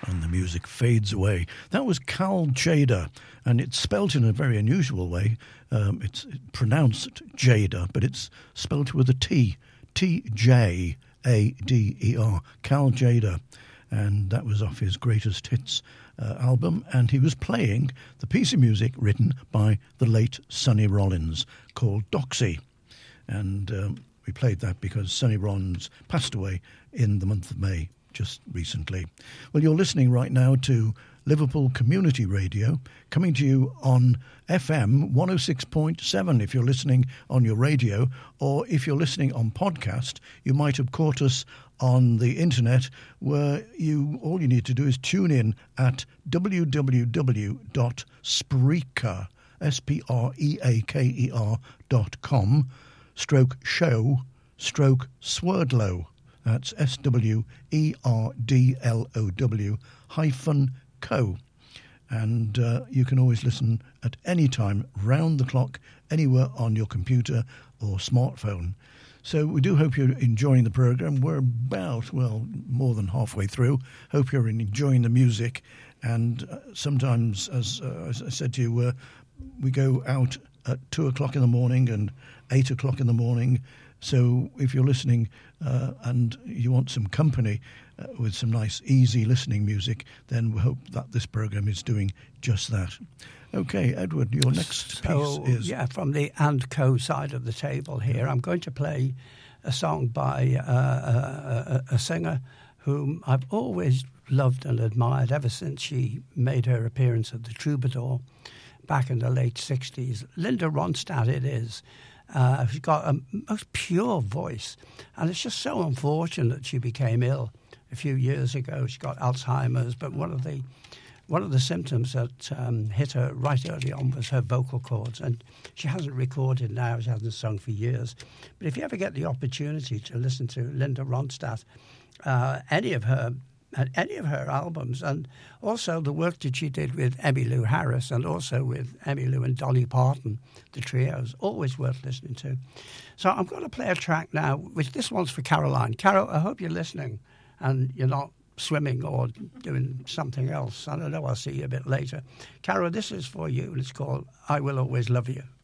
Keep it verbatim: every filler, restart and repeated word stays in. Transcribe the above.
and the music fades away. That was Cal Tjader, and it's spelt in a very unusual way. Um, it's pronounced Jada, but it's spelt with a T, T J A D E R, Cal Tjader, and that was off his Greatest Hits uh, album, and he was playing the piece of music written by the late Sonny Rollins called Doxy, and um, we played that because Sonny Rollins passed away in the month of May just recently. Well, you're listening right now to Liverpool Community Radio, coming to you on F M one oh six point seven if you're listening on your radio, or if you're listening on podcast, you might have caught us on the internet, where you all you need to do is tune in at w w w dot spreaker, S P R E A K E R dot com, stroke show, stroke Swerdlow. That's S W E R D L O W hyphen co. And uh, you can always listen at any time, round the clock, anywhere on your computer or smartphone. So we do hope you're enjoying the programme. We're about, well, more than halfway through. Hope you're enjoying the music. And uh, sometimes, as, uh, as I said to you, uh, we go out at two o'clock in the morning and eight o'clock in the morning. So if you're listening uh, and you want some company uh, with some nice, easy listening music, then we hope that this programme is doing just that. Okay, Edward, your next so, piece is... Yeah, from the and co side of the table here, I'm going to play a song by uh, a, a, a singer whom I've always loved and admired ever since she made her appearance at the Troubadour back in the late sixties. Linda Ronstadt it is. Uh, she's got a most pure voice, and it's just so unfortunate she became ill a few years ago. She got Alzheimer's, but one of the one of the symptoms that um, hit her right early on was her vocal cords, and she hasn't recorded now. She hasn't sung for years. But if you ever get the opportunity to listen to Linda Ronstadt, uh, any of her any of her albums, and also the work that she did with Emmylou Harris and also with Emmylou and Dolly Parton, the trios, always worth listening to. So I'm going to play a track now, which this one's for Caroline. Carol, I hope you're listening and you're not swimming or doing something else. I don't know, I'll see you a bit later. Carol, this is for you, and it's called I Will Always Love You.